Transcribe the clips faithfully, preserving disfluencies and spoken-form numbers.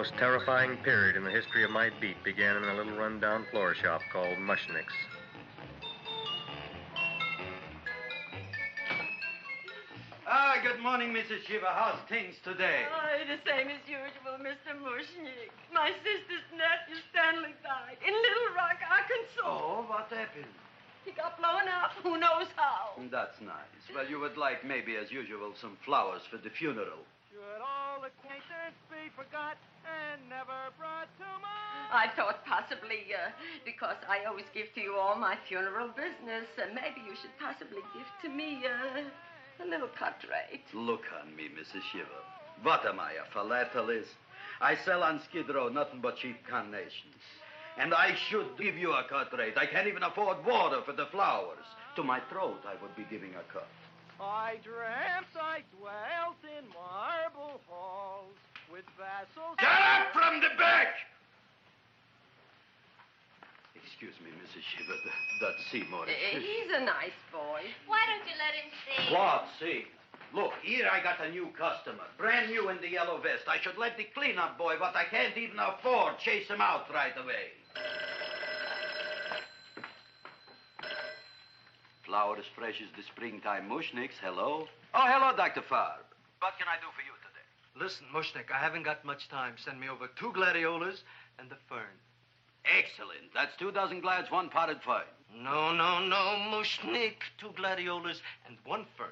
most terrifying period in the history of my beat began in a little rundown floor shop called Mushnick's. Ah, good morning, Missus Shiva. How's things today? Oh, the same as usual, Mister Mushnick. My sister's nephew, Stanley, died in Little Rock, Arkansas. Oh, what happened? He got blown up. Who knows how? That's nice. Well, you would like, maybe as usual, some flowers for the funeral. Should all acquaintance be forgot and never brought to mind? I thought possibly, uh, because I always give to you all my funeral business, uh, maybe you should possibly give to me uh, a little cut rate. Look on me, Missus Shiva. What am I, a philatelist? I sell on Skid Row nothing but cheap carnations. And I should give you a cut rate. I can't even afford water for the flowers. To my throat, I would be giving a cut. I dreamt I dwelt in marble halls with vassals... Get up from the back! Excuse me, Missus Shiva, that, that Seymour is... Uh, he's a nice boy. Why don't you let him see? What, see? Look, here I got a new customer, brand new in the yellow vest. I should let the cleanup boy, but I can't even afford, chase him out right away. Flower as fresh as the springtime Mushnicks. Hello? Oh, hello, Doctor Farb. What can I do for you today? Listen, Mushnick, I haven't got much time. Send me over two gladiolas and the fern. Excellent. That's two dozen glads, one potted fern. No, no, no, Mushnick. Two gladiolas and one fern.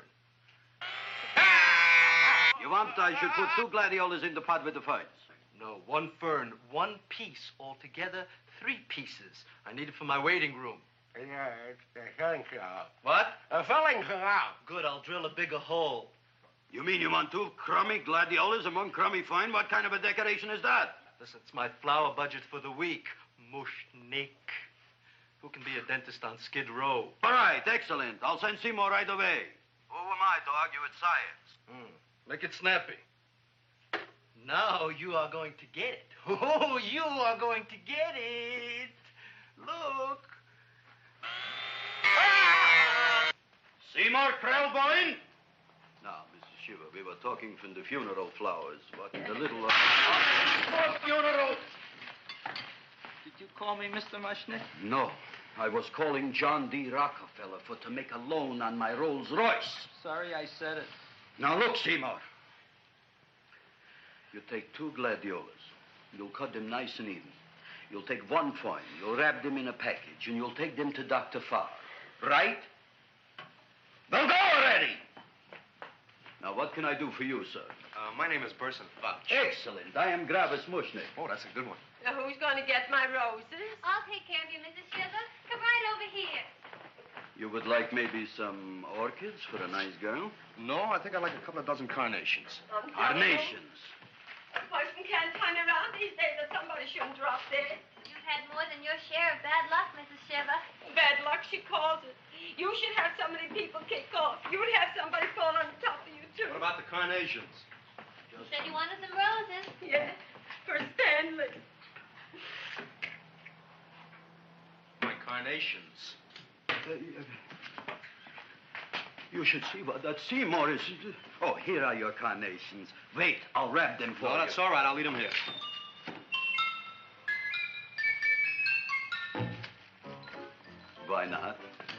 You want I should put two gladiolas in the pot with the ferns? No, one fern, one piece. Altogether, three pieces. I need it for my waiting room. Yeah, it's the filling canal. What? A filling canal. Good, I'll drill a bigger hole. You mean you want two crummy gladiolas and one crummy fern? What kind of a decoration is that? Listen, it's my flower budget for the week. Mushnick. Who can be a dentist on Skid Row? All right, excellent. I'll send Seymour right away. Who am I to argue with science? Mm, make it snappy. Now you are going to get it. Oh, you are going to get it. Look. Ah! Seymour Krelboyne? Now, Missus Shiva, we were talking from the funeral flowers. What in the little... Oh, funeral! Did you call me Mister Mushnick? No. I was calling John D. Rockefeller for to make a loan on my Rolls Royce. Sorry I said it. Now, look, Seymour. You take two gladiolas. You'll cut them nice and even. You'll take one fern. You'll wrap them in a package, and you'll take them to Doctor Farr. Right? Well, go already! Now, what can I do for you, sir? Uh, my name is Burson Fudge. Excellent. I am Gravis Mushnick. Oh, that's a good one. Now, who's going to get my roses? I'll take care of you, Missus Shiva. Come right over here. You would like maybe some orchids for a nice girl? No, I think I'd like a couple of dozen carnations. I'm telling you, Carnations. A person can't turn around these days that somebody shouldn't drop dead. You've had more than your share of bad luck, Missus Shiva. Bad luck, she calls it. You should have so many people kick off. You would have somebody fall on top of you, too. What about the carnations? You said you wanted some roses. Yeah, for Stanley. My carnations. Uh, you should see what that Seymour is. Oh, here are your carnations. Wait, I'll wrap them for No, you. that's all right. I'll leave them here. Why not?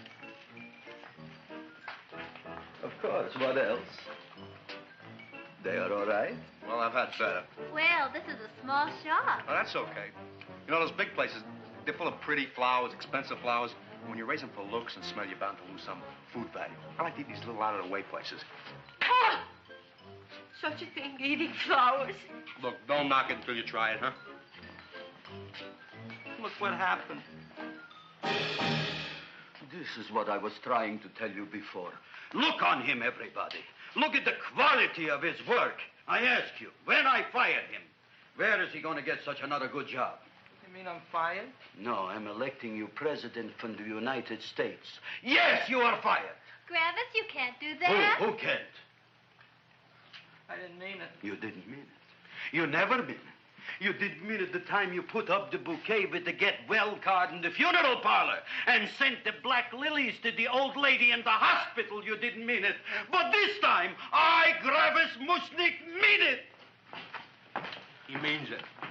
Of course. What else? They are all right? Well, I've had better. Well, this is a small shop. Oh, that's okay. You know, those big places, they're full of pretty flowers, expensive flowers. When you raise them for looks and smell, you're bound to lose some food value. I like to eat these little out-of-the-way places. Oh! Such a thing, eating flowers. Look, don't knock it until you try it, huh? Look what happened. This is what I was trying to tell you before. Look on him, everybody. Look at the quality of his work. I ask you, when I fired him, where is he going to get such another good job? You mean I'm fired? No, I'm electing you president from the United States. Yes, you are fired. Gravis, you can't do that. Who, who can't? I didn't mean it. You didn't mean it. You never mean it. You didn't mean it the time you put up the bouquet with the get well card in the funeral parlor and sent the black lilies to the old lady in the hospital. You didn't mean it. But this time, I, Gravis Mushnick, mean it. He means it.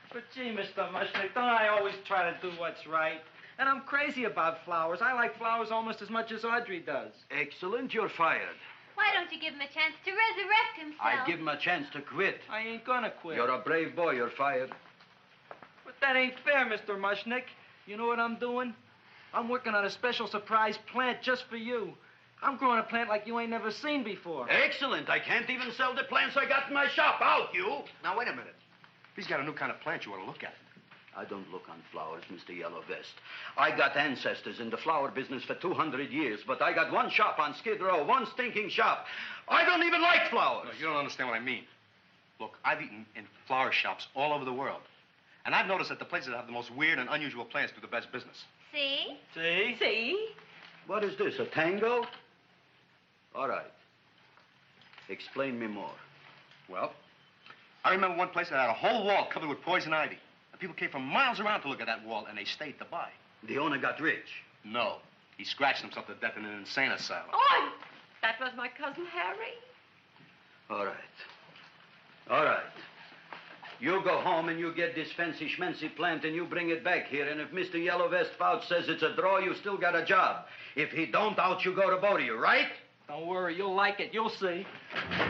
But gee, Mister Mushnick, don't I always try to do what's right? And I'm crazy about flowers. I like flowers almost as much as Audrey does. Excellent, you're fired. Why don't you give him a chance to resurrect himself? I give him a chance to quit. I ain't gonna quit. You're a brave boy, you're fired. But that ain't fair, Mister Mushnick. You know what I'm doing? I'm working on a special surprise plant just for you. I'm growing a plant like you ain't never seen before. Excellent, I can't even sell the plants I got in my shop. Out, you! Now, wait a minute. If he's got a new kind of plant, you ought to look at it. I don't look on flowers, Mister Yellow Vest. I got ancestors in the flower business for two hundred years, but I got one shop on Skid Row, one stinking shop. I don't even like flowers. No, you don't understand what I mean. Look, I've eaten in flower shops all over the world. And I've noticed that the places that have the most weird and unusual plants do the best business. See? See? See? What is this, a tango? All right. Explain me more. Well, I remember one place that had a whole wall covered with poison ivy. And people came from miles around to look at that wall, and they stayed to buy. The owner got rich. No. He scratched himself to death in an insane asylum. Oh, that was my cousin Harry. All right. All right. You go home and you get this fancy schmancy plant and you bring it back here. And if Mister Yellow Vest Fouch says it's a draw, you still got a job. If he don't, out you go to both of you, right? Don't worry, you'll like it. You'll see.